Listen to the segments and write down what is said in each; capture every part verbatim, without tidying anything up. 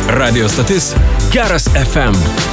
Radio stotis Geras F M.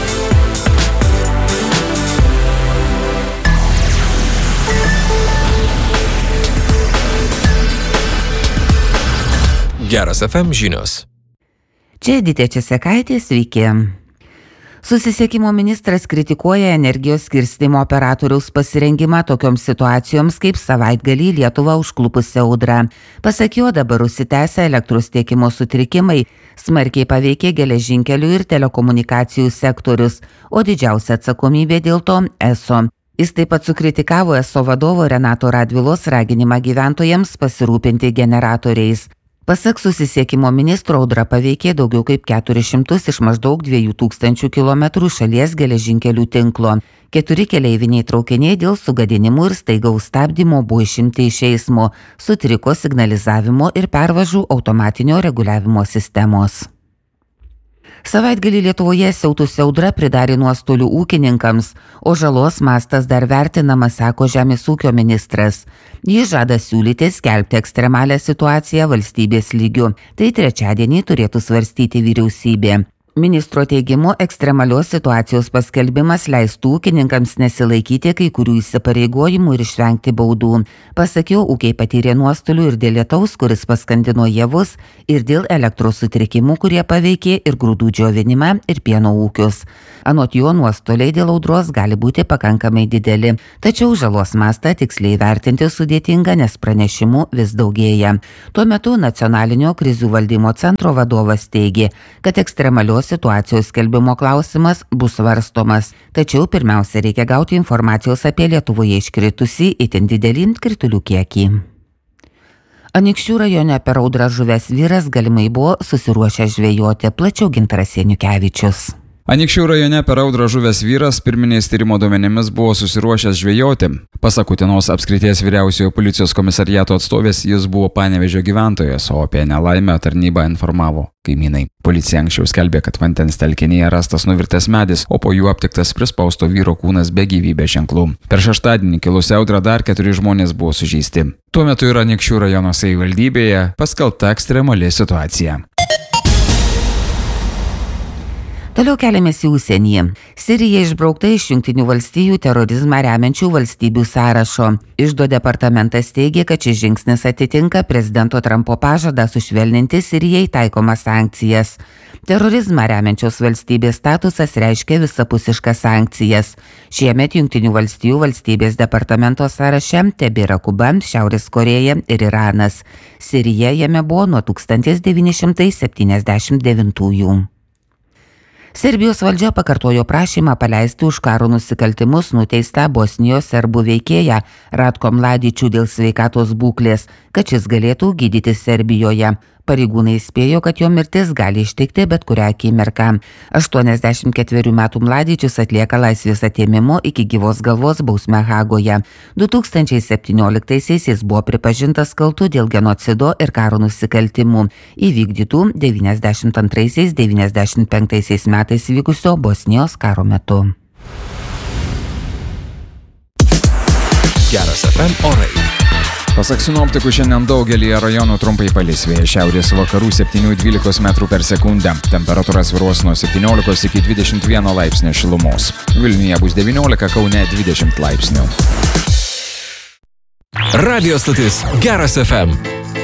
Geras F M žinios. Čia Editė Česekaitė, sveiki. Susisiekimo ministras kritikuoja energijos skirstymo operatoriaus pasirengimą tokioms situacijoms kaip savaitgalį Lietuvą užklupusi audra. Pasak jo, dabar užsitęsia elektros tiekimo sutrikimai, smarkiai paveikė geležinkelių ir telekomunikacijų sektorius, o didžiausia atsakomybė dėl to eso. Jis taip pat sukritikavo eso vadovo Renato Radvilos raginimą gyventojams pasirūpinti generatoriais. Pasak susisiekimo ministro, audra paveikė daugiau kaip keturis šimtus iš maždaug dviejų tūkstančių kilometrų šalies geležinkelių tinklo. Keturi keleiviniai traukiniai dėl sugadinimų ir staigaus stabdymo buvo išimti iš eismo, sutriko signalizavimo ir pervažų automatinio reguliavimo sistemos. Savaitgalį Lietuvoje siautusi audra pridarė nuostolių ūkininkams, o žalos mastas dar vertinamas, sako Žemės ūkio ministras. Jis žada siūlyti skelbti ekstremalią situaciją valstybės lygiu. Tai trečiadienį turėtų svarstyti vyriausybė. Ministro teigimu, ekstremalios situacijos paskelbimas leistų ūkininkams nesilaikyti kai kurių įsipareigojimų ir išvengti baudų. Pasak jo, ūkiai patyrė nuostolių ir dėl lietaus, kuris paskandino javus, ir dėl elektros sutrikimų, kurie paveikė ir grūdų džiovinimą ir pieno ūkius. Anot jo, nuostoliai dėl audros gali būti pakankamai dideli, tačiau žalos mastą tiksliai vertinti sudėtinga, nes pranešimų vis daugėja. Tuo metu Nacionalinio krizių valdymo centro vadovas teigė, kad ekstremalios situacijos skelbimo klausimas bus svarstomas, tačiau pirmiausia reikia gauti informacijos apie Lietuvoje iškritusį itin didelį kritulių kiekį. Anykščių rajone per audrą žuvęs vyras galimai buvo susiruošęs žvejoti, plačiau Gintaras Janukevičius. Anykščių rajone per audrą žuvęs vyras pirminiais tyrimo duomenimis buvo susiruošęs žvejoti. Pasak Utenos apskrities vyriausiojo policijos komisariato atstovės, jis buvo Panevėžio gyventojas, o apie nelaimę tarnybą informavo kaimynai. Policija anksčiau skelbė, kad vandens telkinyje rastas nuvirtęs medis, o po jų aptiktas prispausto vyro kūnas be gyvybės ženklų. Per šeštadienį kilusią audrą dar keturi žmonės buvo sužeisti. Tuo metu ir Anykščių rajono savivaldybėje paskelbta ekstremali situacija. Toliau keliamės į užsienį. Sirija išbraukta iš Jungtinių valstijų terorizmą remiančių valstybių sąrašo. Iždo departamentas teigia, kad šis žingsnis atitinka prezidento Trumpo pažadą sušvelninti Sirijai taikomas sankcijas. Terorizmą remiančios valstybės statusas reiškia visapusiškas sankcijas. Šiemet Jungtinių valstijų valstybės departamento sąraše tebėra Kuba, Šiaurės Korėja ir Iranas. Sirija jame buvo nuo tūkstantis devyni šimtai septyniasdešimt devintųjų. Serbijos valdžia pakartojo prašymą paleisti už karo nusikaltimus nuteistą Bosnijos serbų veikėją Ratko Mladičių dėl sveikatos būklės, kad šis galėtų gydytis Serbijoje. Pareigūnai įspėjo, kad jo mirtis gali ištikti bet kurią akimirką. aštuoniasdešimt ketverių metų Mladičius atlieka laisvės atėmimo iki gyvos galvos bausmę Hagoje. du tūkstančiai septynioliktaisiais jis buvo pripažintas kaltu dėl genocido ir karo nusikaltimų, įvykdytų devyniasdešimt antraisiais devyniasdešimt penktaisiais metais vykusio Bosnijos karo metu. Geras F M orai. Pasak sinoptikų, šiandien daugelyje rajonų trumpai palis, vėjas šiaurės vakarų septynių dvylikos metrų per sekundę. Temperatūra svyruos nuo septyniolikos iki dvidešimt vieno laipsnio šilumos. Vilniuje bus devyniolika, Kaune dvidešimt laipsnių. Radio stotis Geras F M.